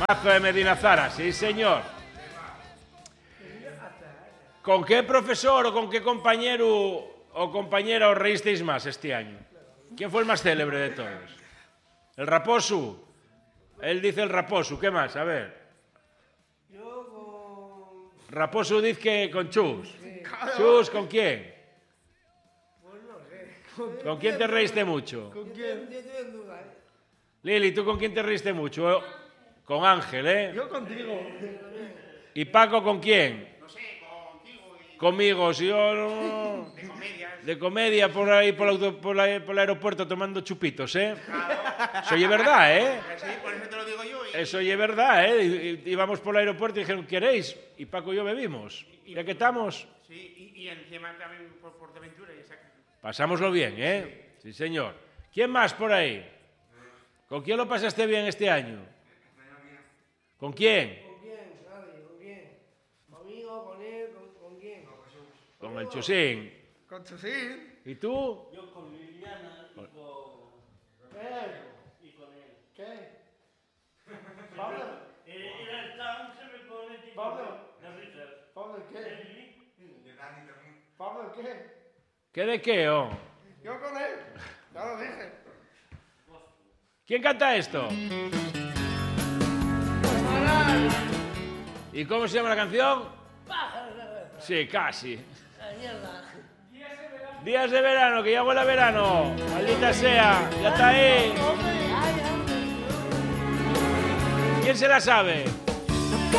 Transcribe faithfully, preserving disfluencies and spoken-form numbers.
Mazo de Medina Zara, sí señor. ¿Con qué profesor o con qué compañero o compañera os reísteis más este año? ¿Quién fue el más célebre de todos? ¿El Raposo? Él dice el Raposo. ¿Qué más? A ver. Yo con... Raposo dice que con Chus. Sí. ¿Chus con quién? Pues no sé. ¿Con quién te reíste mucho? ¿Con quién? Yo estoy en duda, ¿eh? Lili, ¿tú con quién te reíste mucho? Con Ángel, ¿eh? Yo contigo. ¿Y Paco con quién? No sé, contigo y... Conmigo, si yo no... De comedias. De comedia por ahí, por el, auto, por, la, por el aeropuerto tomando chupitos, ¿eh? Claro. Eso oye verdad, ¿eh? Sí, por eso te lo digo yo. Y... Eso oye verdad, ¿eh? Y- y- Íbamos por el aeropuerto y dijeron, ¿queréis? Y Paco y yo bebimos. Ya que estamos, Sí, y, y encima también por Portaventura. Y esa... pasámoslo bien, ¿eh? Sí, señor. ¿Quién más por ahí? ¿Con quién lo pasaste bien este año? ¿Con quién? ¿Con quién? ¿Sabes? ¿Con quién? ¿Conmigo? ¿Con él? ¿Con, con quién? Con el Chusín. Con Chusín. ¿Y tú? Yo con Liliana y con... ¿Qué? y con él. ¿Qué? Pablo. Eh, Era el tan se me pone tipo Pablo. de risas. ¿Pablo qué? De ¿Pablo qué? ¿Qué de qué, oh? Yo con él. Ya lo dije. ¿Quién canta esto? ¿Y cómo se llama la canción? Sí, casi. Días de verano, que ya huele a verano. Maldita sea, ya está ahí. ¿Quién se la sabe?